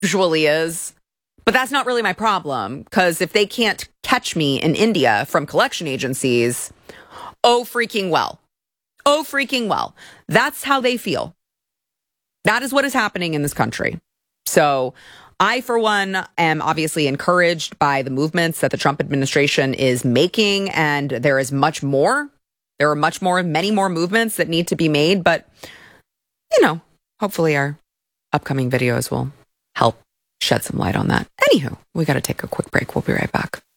usually is. But that's not really my problem, because if they can't catch me in India from collection agencies, oh freaking well. Oh freaking well. That's how they feel. That is what is happening in this country. So I, for one, am obviously encouraged by the movements that the Trump administration is making, and there is much more. There are many more movements that need to be made, but, hopefully our upcoming videos will help shed some light on that. Anywho, we got to take a quick break. We'll be right back.